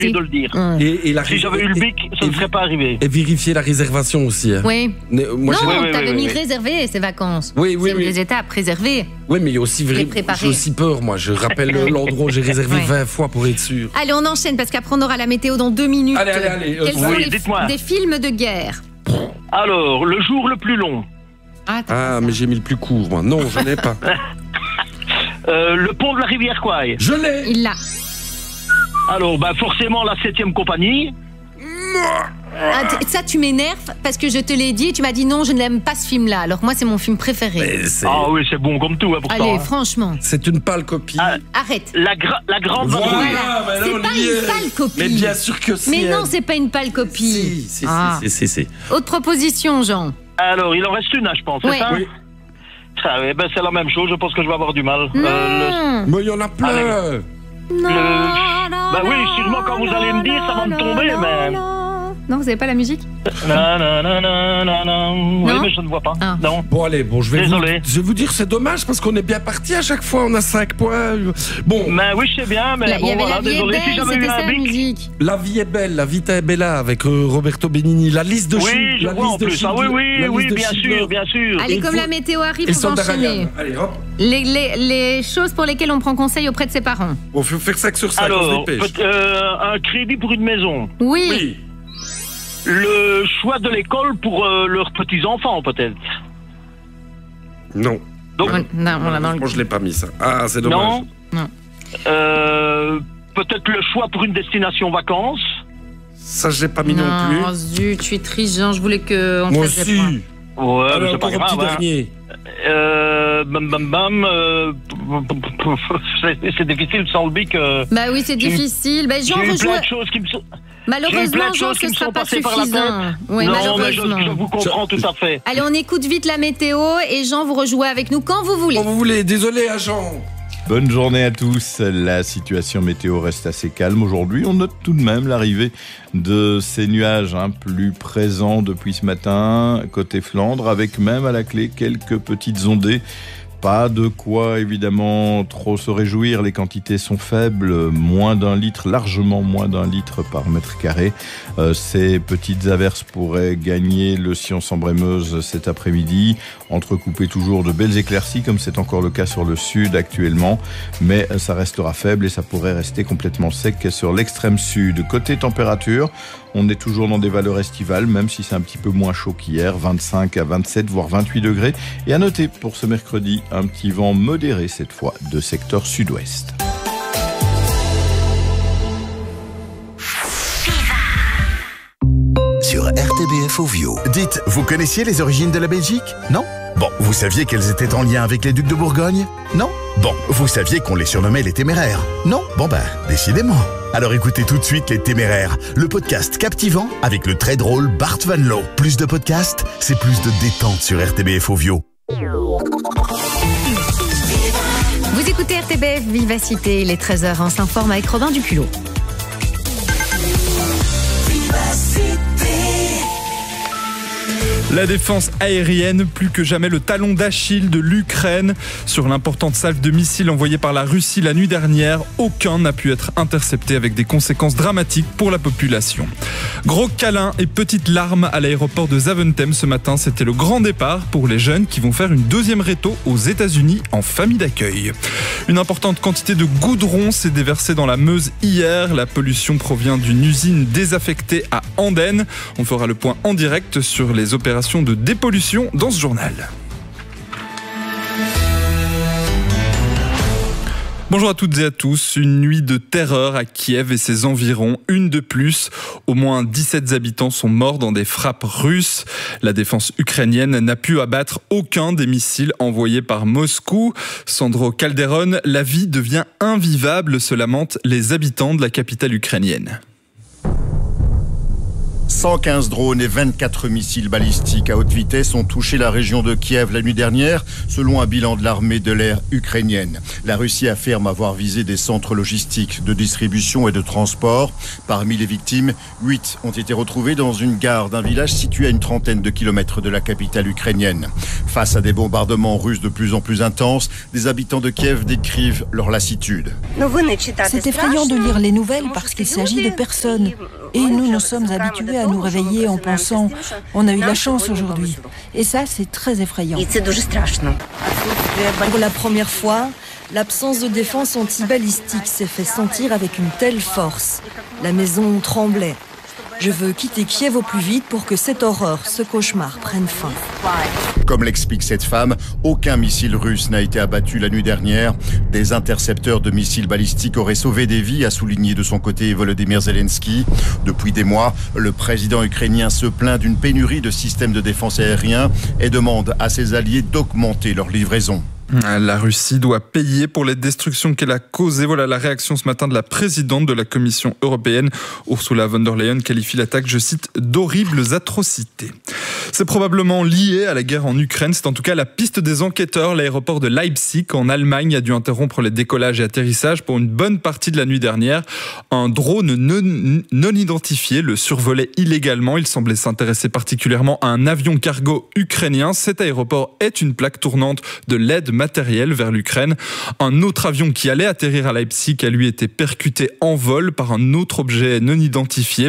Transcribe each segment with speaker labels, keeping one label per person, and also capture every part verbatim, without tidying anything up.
Speaker 1: de le dire.
Speaker 2: Mmh.
Speaker 3: Et, et la
Speaker 1: Si j'avais eu le bic, ça ne serait pas arrivé.
Speaker 3: Et vérifier la réservation aussi. Hein.
Speaker 2: Oui.
Speaker 3: Mais, moi,
Speaker 2: non,
Speaker 1: Oui, oui,
Speaker 2: t'avais
Speaker 1: oui,
Speaker 2: mis
Speaker 1: oui.
Speaker 2: réservé ces vacances.
Speaker 3: Oui, oui,
Speaker 2: C'est
Speaker 3: oui.
Speaker 2: des étapes réservées.
Speaker 3: Oui, mais il y a aussi,
Speaker 2: Les
Speaker 3: véri-
Speaker 2: préparer.
Speaker 3: j'ai aussi peur, moi. Je rappelle l'endroit où j'ai réservé
Speaker 2: Ouais.
Speaker 3: vingt fois pour être sûr.
Speaker 2: Allez, on enchaîne parce qu'après on aura la météo dans deux minutes.
Speaker 3: Allez, allez, allez.
Speaker 2: Quels
Speaker 3: Euh,
Speaker 2: sont
Speaker 1: oui,
Speaker 2: les
Speaker 1: dites-moi.
Speaker 2: des films de guerre?
Speaker 1: Alors, le jour le plus long.
Speaker 2: Ah, t'as
Speaker 3: Ah,
Speaker 2: pas ça.
Speaker 3: mais j'ai mis le plus court, moi. Non, je n'ai pas.
Speaker 1: Euh, le pont de la rivière Kwai.
Speaker 3: Je l'ai.
Speaker 2: Il l'a.
Speaker 1: Alors, bah forcément, la septième compagnie.
Speaker 2: Ah, t- ça, tu m'énerves parce que je te l'ai dit et tu m'as dit non, je n'aime pas ce film-là. Alors moi, c'est mon film préféré.
Speaker 3: Mais c'est,
Speaker 1: Ah oui, c'est bon comme tout, hein, pourtant.
Speaker 2: Allez,
Speaker 1: hein.
Speaker 2: franchement,
Speaker 3: c'est une pâle copie.
Speaker 1: Ah,
Speaker 2: arrête.
Speaker 1: La, gra- la grande
Speaker 3: Voilà.
Speaker 1: vadrouille.
Speaker 2: Voilà.
Speaker 3: mais là,
Speaker 2: C'est
Speaker 3: on
Speaker 2: pas
Speaker 3: y est.
Speaker 2: une pâle copie.
Speaker 3: Mais bien sûr que si.
Speaker 2: Mais non,
Speaker 3: elle.
Speaker 2: c'est pas une pâle copie.
Speaker 3: Si, si,
Speaker 2: Ah.
Speaker 3: si, si, si, si.
Speaker 2: Autre proposition, Jean.
Speaker 1: Alors, il en reste une, hein, je pense,
Speaker 2: Ouais.
Speaker 1: c'est ça
Speaker 3: Oui.
Speaker 1: Ah, eh ben, c'est la même chose, je pense que je vais avoir du mal. Euh,
Speaker 2: Non.
Speaker 3: Mais il y en a plein.
Speaker 1: Allez.
Speaker 2: Non,
Speaker 1: le-
Speaker 2: non,
Speaker 1: Bah oui,
Speaker 2: non,
Speaker 1: sûrement quand vous allez me dire, ça va me
Speaker 2: non,
Speaker 1: tomber,
Speaker 2: non,
Speaker 1: mais-
Speaker 2: Non, Non, vous avez pas la musique?
Speaker 1: le- na, na, na, na, na, na. Oui,
Speaker 2: Non
Speaker 1: mais je ne vois pas.
Speaker 2: Ah.
Speaker 1: Non.
Speaker 3: Bon, allez, bon, je vais, vous,
Speaker 1: Désolé.
Speaker 3: je vais vous dire, c'est dommage parce qu'on est bien parti à chaque fois. On a cinq points. Bon,
Speaker 1: Mais oui, je sais bien, mais
Speaker 2: Là, Il y
Speaker 1: bon,
Speaker 2: avait
Speaker 1: voilà,
Speaker 2: La vie est
Speaker 1: désolé. Si
Speaker 2: belle,
Speaker 1: j'avais eu
Speaker 2: c'était
Speaker 1: un
Speaker 2: ça la
Speaker 1: bic.
Speaker 2: musique.
Speaker 3: La vie est belle, la vita est bella avec euh, Roberto Benigni. La liste de
Speaker 1: Oui,
Speaker 3: Schindler-
Speaker 1: je
Speaker 3: la
Speaker 1: vois en
Speaker 3: liste de
Speaker 1: plus. Ah oui,
Speaker 3: Schindler-
Speaker 1: oui,
Speaker 3: la
Speaker 1: oui,
Speaker 3: liste de
Speaker 1: bien
Speaker 3: Schindler.
Speaker 1: sûr, bien sûr.
Speaker 2: Allez,
Speaker 3: Il
Speaker 2: comme
Speaker 3: faut-
Speaker 2: la météo arrive,
Speaker 3: Et
Speaker 2: vous enchaînez.
Speaker 3: Sonderayam. Allez, hop.
Speaker 2: Les, les, les choses pour lesquelles on prend conseil auprès de ses parents.
Speaker 3: Bon, faut faire ça que sur ça, on
Speaker 1: Alors,
Speaker 3: se dépêche.
Speaker 1: peut- euh, un crédit pour une maison.
Speaker 2: Oui.
Speaker 3: Oui.
Speaker 1: Le choix de l'école pour euh, leurs petits-enfants, peut-être.
Speaker 3: Non.
Speaker 1: Donc,
Speaker 2: On- non, on l'a dans le-
Speaker 3: Moi, je l'ai pas mis ça. Ah, c'est dommage.
Speaker 1: non.
Speaker 2: Non.
Speaker 1: Euh, peut-être le choix pour une destination vacances.
Speaker 3: Ça, je l'ai pas mis non,
Speaker 2: Non,
Speaker 3: plus.
Speaker 2: zut, tu es triste, Jean. Je voulais qu'on
Speaker 3: Moi
Speaker 2: fasse des
Speaker 3: aussi.
Speaker 2: points.
Speaker 1: Ouais, mais
Speaker 3: Alors,
Speaker 1: c'est pas
Speaker 3: encore un petit
Speaker 1: grave. Hein.
Speaker 3: dernier.
Speaker 1: Euh, bam, bam, bam. euh, c'est c'est difficile sans le bic. euh,
Speaker 2: Bah oui, c'est
Speaker 1: J'ai eu-
Speaker 2: difficile. Bah, Jean
Speaker 1: J'ai eu
Speaker 2: rejoue.
Speaker 1: plein de choses qui me sont. J'ai eu plein
Speaker 2: Malheureusement,
Speaker 1: de
Speaker 2: Jean,
Speaker 1: choses
Speaker 2: ce
Speaker 1: qui me
Speaker 2: sera
Speaker 1: sont
Speaker 2: pas
Speaker 1: passées par la
Speaker 2: suffisant.
Speaker 1: tête.
Speaker 2: Oui,
Speaker 1: non, mais je,
Speaker 2: malheureusement.
Speaker 1: je vous comprends tout à fait.
Speaker 2: Allez, on écoute vite la météo et Jean, vous rejouez avec nous quand vous voulez.
Speaker 3: Quand vous voulez, désolé, agent.
Speaker 4: Bonne journée à tous. La situation météo reste assez calme aujourd'hui. On note tout de même l'arrivée de ces nuages hein, plus présents depuis ce matin côté Flandre, avec même à la clé quelques petites ondées. Pas de quoi évidemment trop se réjouir, les quantités sont faibles, moins d'un litre, largement moins d'un litre par mètre carré. Euh, ces petites averses pourraient gagner le Sion-Sambre-et-Meuse cet après-midi, entrecoupées toujours de belles éclaircies comme c'est encore le cas sur le sud actuellement, mais ça restera faible et ça pourrait rester complètement sec sur l'extrême sud. Côté température, on est toujours dans des valeurs estivales, même si c'est un petit peu moins chaud qu'hier, vingt-cinq à vingt-sept, voire vingt-huit degrés. Et à noter pour ce mercredi, un petit vent modéré cette fois de secteur sud-ouest.
Speaker 5: Sur R T B F Ovio. Dites, vous connaissiez les origines de la Belgique? Non? Bon, vous saviez qu'elles étaient en lien avec les ducs de Bourgogne? Non? Bon, vous saviez qu'on les surnommait les Téméraires? Non? Bon ben, décidément. Alors écoutez tout de suite Les Téméraires, le podcast captivant avec le très drôle Bart Van Loo. Plus de podcasts, c'est plus de détente sur R T B F Ovio.
Speaker 2: Vous écoutez R T B F Vivacité, les treize heures, on s'informe avec Robin Duculot.
Speaker 6: La défense aérienne, plus que jamais le talon d'Achille de l'Ukraine. Sur l'importante salve de missiles envoyée par la Russie la nuit dernière, aucun n'a pu être intercepté avec des conséquences dramatiques pour la population. Gros câlin et petites larmes à l'aéroport de Zaventem ce matin. C'était le grand départ pour les jeunes qui vont faire une deuxième réto aux États-Unis en famille d'accueil. Une importante quantité de goudron s'est déversée dans la Meuse hier. La pollution provient d'une usine désaffectée à Andenne. On fera le point en direct sur les opérations de dépollution dans ce journal. Bonjour à toutes et à tous. Une nuit de terreur à Kiev et ses environs, une de plus. Au moins dix-sept habitants sont morts dans des frappes russes. La défense ukrainienne n'a pu abattre aucun des missiles envoyés par Moscou. Sandro Calderon, la vie devient invivable, se lamentent les habitants de la capitale ukrainienne.
Speaker 7: cent quinze drones et vingt-quatre missiles balistiques à haute vitesse ont touché la région de Kiev la nuit dernière, selon un bilan de l'armée de l'air ukrainienne. La Russie affirme avoir visé des centres logistiques de distribution et de transport. Parmi les victimes, huit ont été retrouvés dans une gare d'un village situé à une trentaine de kilomètres de la capitale ukrainienne. Face à des bombardements russes de plus en plus intenses, des habitants de Kiev décrivent leur lassitude.
Speaker 8: C'est effrayant de lire les nouvelles parce qu'il s'agit de personnes. Et nous nous sommes habitués à nous réveiller en pensant « on a eu la chance aujourd'hui ». Et ça, c'est très effrayant.
Speaker 9: Pour la première fois, l'absence de défense anti-balistique s'est fait sentir avec une telle force. La maison tremblait. Je veux quitter Kiev au plus vite pour que cette horreur, ce cauchemar prenne fin.
Speaker 7: Comme l'explique cette femme, aucun missile russe n'a été abattu la nuit dernière. Des intercepteurs de missiles balistiques auraient sauvé des vies, a souligné de son côté Volodymyr Zelensky. Depuis des mois, le président ukrainien se plaint d'une pénurie de systèmes de défense aérien et demande à ses alliés d'augmenter leur livraison.
Speaker 6: La Russie doit payer pour les destructions qu'elle a causées. Voilà la réaction ce matin de la présidente de la Commission européenne. Ursula von der Leyen qualifie l'attaque, je cite, d'horribles atrocités. C'est probablement lié à la guerre en Ukraine. C'est en tout cas la piste des enquêteurs. L'aéroport de Leipzig en Allemagne a dû interrompre les décollages et atterrissages pour une bonne partie de la nuit dernière. Un drone non, non identifié le survolait illégalement. Il semblait s'intéresser particulièrement à un avion cargo ukrainien. Cet aéroport est une plaque tournante de l'aide matériel vers l'Ukraine. Un autre avion qui allait atterrir à Leipzig a lui été percuté en vol par un autre objet non identifié.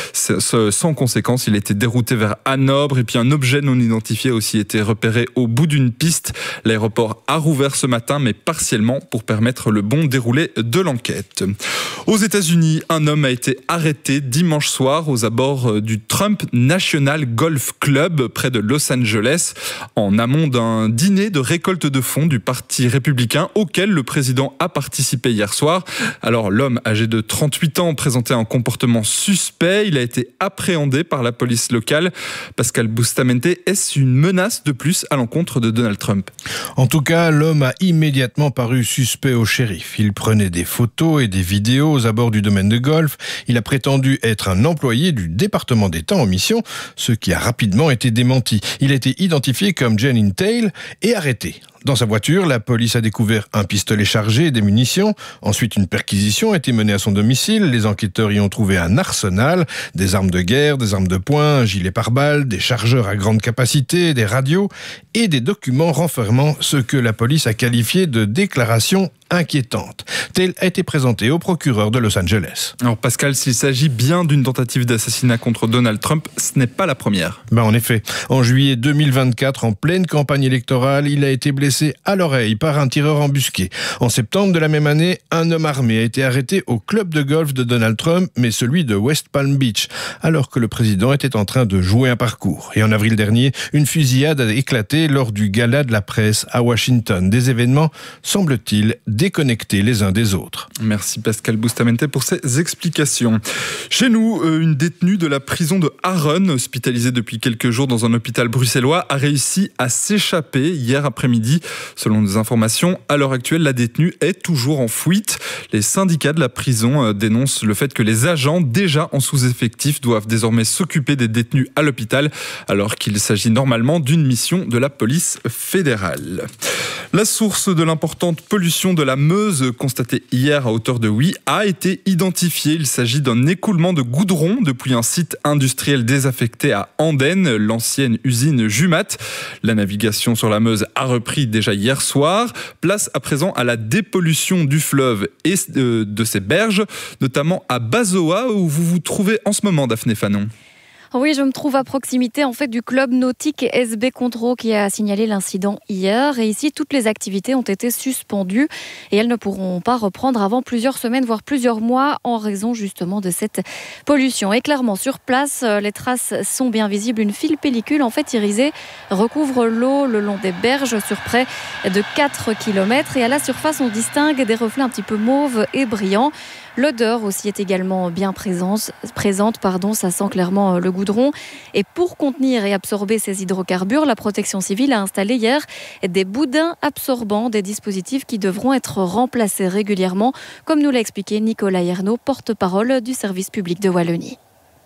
Speaker 6: Sans conséquence, il a été dérouté vers Hanovre et puis un objet non identifié a aussi été repéré au bout d'une piste. L'aéroport a rouvert ce matin, mais partiellement pour permettre le bon déroulé de l'enquête. Aux États-Unis, un homme a été arrêté dimanche soir aux abords du Trump National Golf Club près de Los Angeles, en amont d'un dîner de récolte de fonds du Parti républicain auquel le président a participé hier soir. Alors l'homme âgé de trente-huit ans présentait un comportement suspect. Il a été appréhendé par la police locale. Pascal Bustamante, est-ce une menace de plus à l'encontre de Donald Trump?
Speaker 10: En tout cas, l'homme a immédiatement paru suspect au shérif. Il prenait des photos et des vidéos aux abords du domaine de golf. Il a prétendu être un employé du département d'État en mission, ce qui a rapidement été démenti. Il a été identifié comme Jenin Tail et arrêté. Dans sa voiture, la police a découvert un pistolet chargé et des munitions. Ensuite, une perquisition a été menée à son domicile. Les enquêteurs y ont trouvé un arsenal, des armes de guerre, des armes de poing, un gilet pare-balles, des chargeurs à grande capacité, des radios et des documents renfermant ce que la police a qualifié de déclaration inquiétante. Tel a été présenté au procureur de Los Angeles.
Speaker 6: Alors Pascal, s'il s'agit bien d'une tentative d'assassinat contre Donald Trump, ce n'est pas la première.
Speaker 10: Ben en effet, en juillet deux mille vingt-quatre, en pleine campagne électorale, il a été blessé à l'oreille par un tireur embusqué. En septembre de la même année, un homme armé a été arrêté au club de golf de Donald Trump, mais celui de West Palm Beach, alors que le président était en train de jouer un parcours. Et en avril dernier, une fusillade a éclaté lors du gala de la presse à Washington. Des événements, semble-t-il, déconnectés les uns des autres.
Speaker 6: Merci Pascal Bustamante pour ces explications. Chez nous, une détenue de la prison de Harren, hospitalisée depuis quelques jours dans un hôpital bruxellois, a réussi à s'échapper hier après-midi. Selon des informations, à l'heure actuelle, la détenue est toujours en fuite. Les syndicats de la prison dénoncent le fait que les agents, déjà en sous-effectif, doivent désormais s'occuper des détenus à l'hôpital, alors qu'il s'agit normalement d'une mission de la police fédérale. La source de l'importante pollution de la Meuse, constatée hier à hauteur de Huy, a été identifiée. Il s'agit d'un écoulement de goudron depuis un site industriel désaffecté à Andenne, l'ancienne usine Jumat. La navigation sur la Meuse a repris déjà hier soir. Place à présent à la dépollution du fleuve et de ses berges, notamment à Bazoa, où vous vous trouvez en ce moment, Daphné Fanon.
Speaker 11: Oui, je me trouve à proximité en fait du club nautique S B Contro qui a signalé l'incident hier. Et ici, toutes les activités ont été suspendues et elles ne pourront pas reprendre avant plusieurs semaines, voire plusieurs mois, en raison justement de cette pollution. Et clairement, sur place, les traces sont bien visibles. Une file pellicule en fait irisée recouvre l'eau le long des berges sur près de quatre kilomètres. Et à la surface, on distingue des reflets un petit peu mauves et brillants. L'odeur aussi est également bien présente, présente, pardon, ça sent clairement le goudron. Et pour contenir et absorber ces hydrocarbures, la protection civile a installé hier des boudins absorbants, des dispositifs qui devront être remplacés régulièrement, comme nous l'a expliqué Nicolas Ernaud, porte-parole du service public de Wallonie.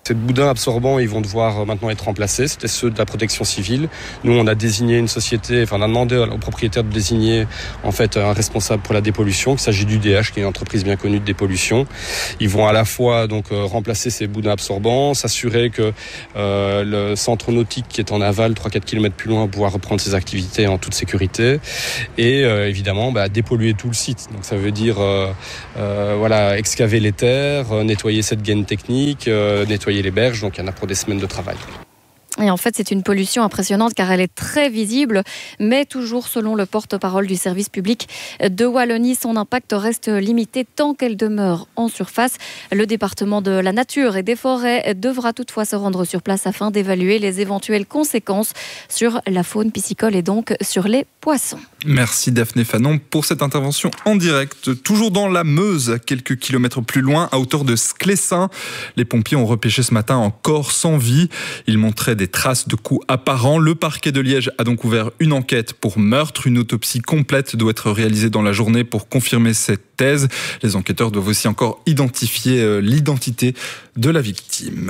Speaker 12: Ces boudins absorbants, ils vont devoir maintenant être remplacés. C'était ceux de la protection civile. Nous, on a désigné une société, enfin, on a demandé aux propriétaires de désigner en fait un responsable pour la dépollution. Il s'agit d'U D H, qui est une entreprise bien connue de dépollution. Ils vont à la fois donc remplacer ces boudins absorbants, s'assurer que euh, le centre nautique qui est en aval, trois à quatre kilomètres plus loin, va pouvoir reprendre ses activités en toute sécurité. Et euh, évidemment, bah, dépolluer tout le site. Donc ça veut dire euh, euh, voilà, excaver les terres, euh, nettoyer cette gaine technique, euh, nettoyer les berges, donc il y en a pour des semaines de travail.
Speaker 11: Et en fait, c'est une pollution impressionnante car elle est très visible, mais toujours selon le porte-parole du service public de Wallonie, son impact reste limité tant qu'elle demeure en surface. Le département de la nature et des forêts devra toutefois se rendre sur place afin d'évaluer les éventuelles conséquences sur la faune piscicole et donc sur les poissons.
Speaker 6: Merci Daphné Fanon pour cette intervention en direct. Toujours dans la Meuse, à quelques kilomètres plus loin, à hauteur de Sclessin, les pompiers ont repêché ce matin un corps sans vie. Ils montraient des traces de coups apparents. Le parquet de Liège a donc ouvert une enquête pour meurtre. Une autopsie complète doit être réalisée dans la journée pour confirmer cette thèse. Les enquêteurs doivent aussi encore identifier l'identité de la victime.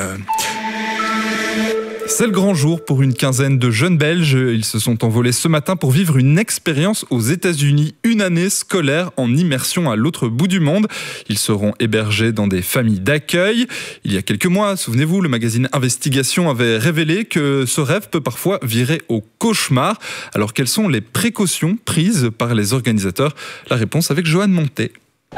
Speaker 6: C'est le grand jour pour une quinzaine de jeunes Belges. Ils se sont envolés ce matin pour vivre une expérience aux États-Unis, une année scolaire en immersion à l'autre bout du monde. Ils seront hébergés dans des familles d'accueil. Il y a quelques mois, souvenez-vous, le magazine Investigation avait révélé que ce rêve peut parfois virer au cauchemar. Alors quelles sont les précautions prises par les organisateurs? La réponse avec Joanne Montet.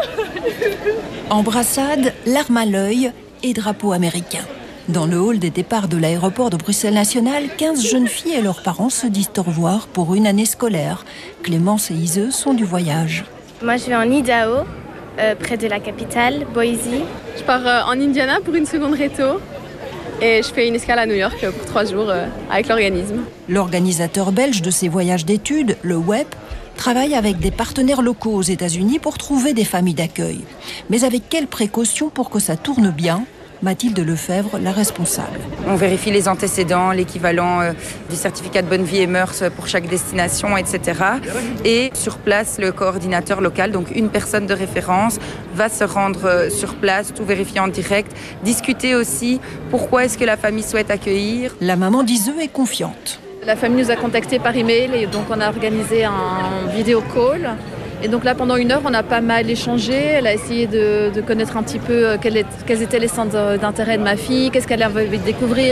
Speaker 8: Embrassade, larmes à l'œil et drapeau américain. Dans le hall des départs de l'aéroport de Bruxelles National, quinze jeunes filles et leurs parents se disent au revoir pour une année scolaire. Clémence et Iseux sont du voyage.
Speaker 13: Moi, je vais en Idaho, euh, près de la capitale, Boise.
Speaker 14: Je pars euh, en Indiana pour une seconde réto et je fais une escale à New York pour trois jours euh, avec l'organisme.
Speaker 8: L'organisateur belge de ces voyages d'études, le W E P, travaille avec des partenaires locaux aux États-Unis pour trouver des familles d'accueil. Mais avec quelles précautions pour que ça tourne bien ? Mathilde Lefebvre, la responsable.
Speaker 15: On vérifie les antécédents, l'équivalent euh, du certificat de bonne vie et mœurs pour chaque destination, et cetera. Et sur place, le coordinateur local, donc une personne de référence, va se rendre euh, sur place, tout vérifier en direct, discuter aussi pourquoi est-ce que la famille souhaite accueillir.
Speaker 8: La maman d'Iseux est confiante.
Speaker 14: La famille nous a contactés par email et donc on a organisé un vidéo call. Et donc là, pendant une heure, on a pas mal échangé. Elle a essayé de, de connaître un petit peu quels, est, quels étaient les centres d'intérêt de ma fille, qu'est-ce qu'elle avait envie de découvrir.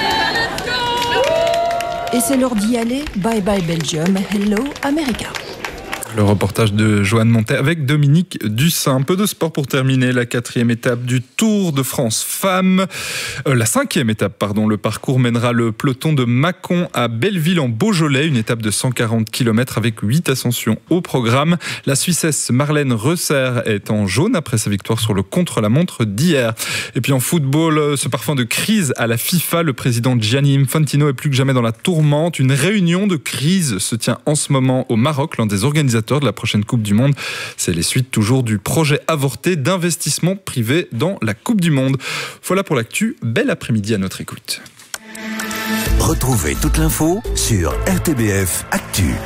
Speaker 8: Et c'est l'heure d'y aller. Bye bye Belgium, hello America.
Speaker 6: Le reportage de Joanne Montet avec Dominique Dussin. Un peu de sport pour terminer. La quatrième étape du Tour de France Femmes. Euh, la cinquième étape, pardon. Le parcours mènera le peloton de Mâcon à Belleville en Beaujolais. Une étape de cent quarante kilomètres avec huit ascensions au programme. La Suissesse Marlène Reusser est en jaune après sa victoire sur le contre-la-montre d'hier. Et puis en football, ce parfum de crise à la FIFA. Le président Gianni Infantino est plus que jamais dans la tourmente. Une réunion de crise se tient en ce moment au Maroc, l'un des organisateurs de la prochaine Coupe du Monde. C'est les suites toujours du projet avorté d'investissement privé dans la Coupe du Monde. Voilà pour l'actu. Bel après-midi à notre écoute.
Speaker 16: Retrouvez toute l'info sur R T B F Actu.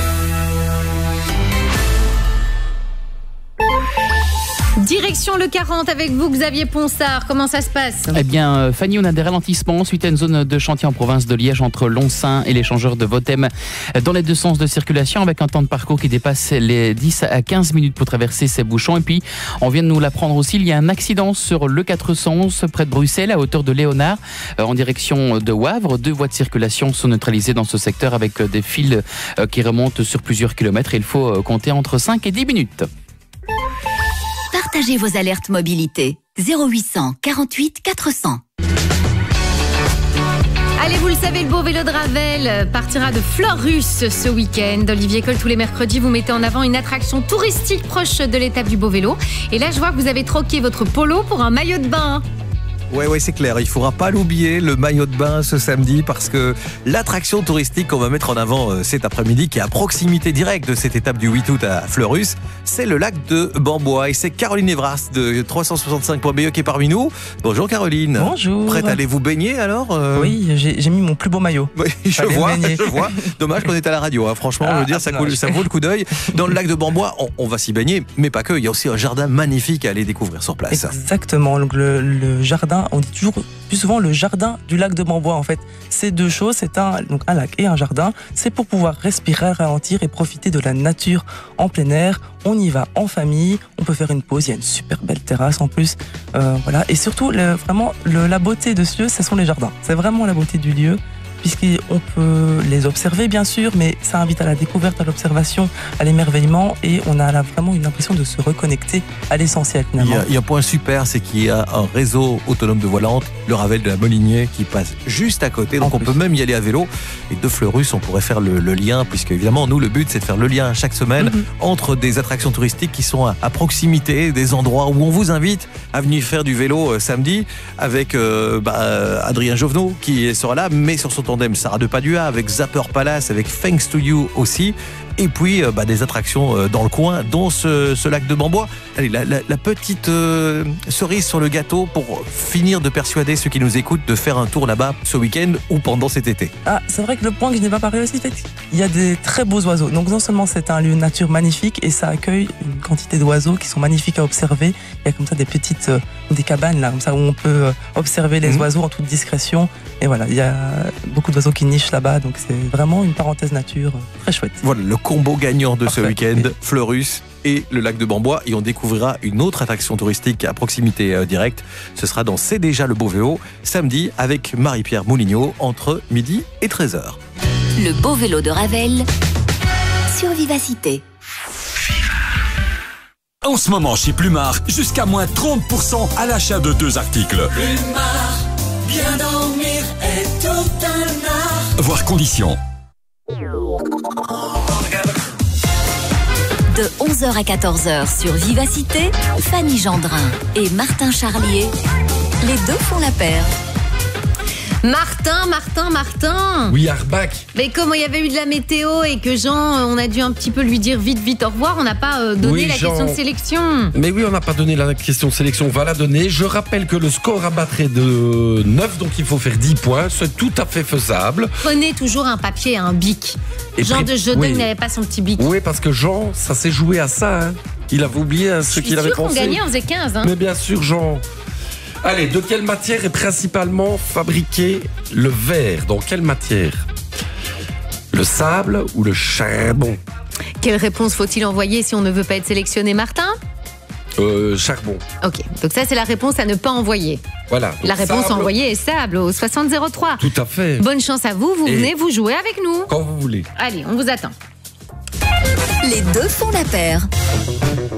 Speaker 2: Direction le quarante avec vous, Xavier Ponsard. Comment ça se passe ?
Speaker 17: Eh bien, Fanny, on a des ralentissements suite à une zone de chantier en province de Liège entre Lonsin et l'échangeur de Votem dans les deux sens de circulation avec un temps de parcours qui dépasse les dix à quinze minutes pour traverser ces bouchons. Et puis, on vient de nous l'apprendre aussi, il y a un accident sur le quatre cent onze près de Bruxelles à hauteur de Léonard en direction de Wavre. Deux voies de circulation sont neutralisées dans ce secteur avec des fils qui remontent sur plusieurs kilomètres. Il faut compter entre cinq et dix minutes.
Speaker 18: Partagez vos alertes mobilité. zéro huit cent quarante-huit quatre cents.
Speaker 2: Allez, vous le savez, le beau vélo de Ravel partira de Fleurus ce week-end. Olivier Coll, tous les mercredis, vous mettez en avant une attraction touristique proche de l'étape du beau vélo. Et là, je vois que vous avez troqué votre polo pour un maillot de bain.
Speaker 19: Ouais, ouais, c'est clair. Il ne faudra pas l'oublier, le maillot de bain ce samedi, parce que l'attraction touristique qu'on va mettre en avant euh, cet après-midi, qui est à proximité directe de cette étape du huit août à Fleurus, c'est le lac de Bambois. Et c'est Caroline Evras de trois cent soixante-cinq point B E qui est parmi nous. Bonjour Caroline.
Speaker 20: Bonjour.
Speaker 19: Prête à aller vous baigner alors euh...
Speaker 20: Oui, j'ai, j'ai mis mon plus beau maillot.
Speaker 19: Oui, je vois, je vois. Dommage qu'on est à la radio. Hein. Franchement, ah, je veux dire, ça, coule, ça vaut le coup d'œil. Dans le lac de Bambois, on, on va s'y baigner, mais pas que. Il y a aussi un jardin magnifique à aller découvrir sur place.
Speaker 20: Exactement. Donc le, le jardin jardin, on dit toujours plus souvent le jardin du lac de Bambois en fait. Ces deux choses, c'est un, donc un lac et un jardin, c'est pour pouvoir respirer, ralentir et profiter de la nature en plein air. On y va en famille, on peut faire une pause, il y a une super belle terrasse en plus. Euh, voilà. Et surtout, le, vraiment, le, la beauté de ce lieu, ce sont les jardins. C'est vraiment la beauté du lieu, puisqu'on peut les observer bien sûr, mais ça invite à la découverte, à l'observation, à l'émerveillement, et on a là vraiment une impression de se reconnecter à l'essentiel finalement.
Speaker 19: Il y, a, il y a un point super, c'est qu'il y a un réseau autonome de voie lente, le Ravel de la Molinier, qui passe juste à côté, donc en on plus. peut même y aller à vélo. Et de Fleurus, on pourrait faire le, le lien, puisque évidemment, nous, le but, c'est de faire le lien chaque semaine mm-hmm. entre des attractions touristiques qui sont à, à proximité, des endroits où on vous invite à venir faire du vélo euh, samedi, avec euh, bah, Adrien Jovenot qui sera là, mais sur son tandem Sarah Depadua, avec Zapper Palace, avec Thanks to You aussi, et puis euh, bah, des attractions euh, dans le coin, dont ce, ce lac de Bambois. Allez, la, la, la petite euh, cerise sur le gâteau pour finir de persuader ceux qui nous écoutent de faire un tour là-bas ce week-end ou pendant cet été.
Speaker 20: Ah, c'est vrai que le point que je n'ai pas parlé aussi, fait, il y a des très beaux oiseaux. Donc non seulement c'est un lieu nature magnifique, et ça accueille une quantité d'oiseaux qui sont magnifiques à observer. Il y a comme ça des petites, euh, des cabanes là, comme ça où on peut euh, observer les mmh. oiseaux en toute discrétion. Et voilà, il y a beaucoup d'oiseaux qui nichent là-bas, donc c'est vraiment une parenthèse nature euh, très chouette.
Speaker 19: Voilà le combo gagnant de Parfait. ce week-end, Fleurus et le lac de Bambois, et on découvrira une autre attraction touristique à proximité euh, directe. Ce sera dans C'est déjà le beau vélo, samedi, avec Marie-Pierre Moulignot, entre midi et treize heures.
Speaker 18: Le beau vélo de Ravel sur Vivacité.
Speaker 21: En ce moment chez Plumard, jusqu'à moins trente pour cent à l'achat de deux articles.
Speaker 22: Plumard, bien dormir est tout un art.
Speaker 21: Voir conditions.
Speaker 18: De onze heures à quatorze heures sur Vivacité, Fanny Gendrin et Martin Charlier, les deux font la paire.
Speaker 2: Martin, Martin, Martin.
Speaker 3: Oui, Arbach.
Speaker 2: Mais comme il y avait eu de la météo et que Jean, on a dû un petit peu lui dire vite, vite au revoir, on n'a pas euh, donné
Speaker 3: oui,
Speaker 2: la
Speaker 3: Jean...
Speaker 2: question de sélection.
Speaker 3: Mais oui, on n'a pas donné la question de sélection, on va la donner. Je rappelle que le score à battre est de neuf, donc il faut faire dix points. C'est tout à fait faisable.
Speaker 2: Prenez toujours un papier et un bic. Et Jean pré... de Jodin oui. n'avait pas son petit bic.
Speaker 3: Oui, parce que Jean, ça s'est joué à ça. Hein. Il avait oublié hein, ce qu'il avait pensé.
Speaker 2: Je suis sûr qu'on gagnait, on faisait quinze. Hein.
Speaker 3: Mais bien sûr, Jean... Allez, de quelle matière est principalement fabriqué le verre? Dans quelle matière? Le sable ou le charbon?
Speaker 2: Quelle réponse faut-il envoyer si on ne veut pas être sélectionné, Martin?
Speaker 3: Euh, charbon.
Speaker 2: Ok, donc ça c'est la réponse à ne pas envoyer.
Speaker 3: Voilà.
Speaker 2: La réponse sable. à envoyer est sable au soixante zéro trois.
Speaker 3: Tout à fait.
Speaker 2: Bonne chance à vous, vous
Speaker 3: Et
Speaker 2: venez vous jouer avec nous.
Speaker 3: Quand vous voulez.
Speaker 2: Allez, on vous attend.
Speaker 18: Les deux font la paire.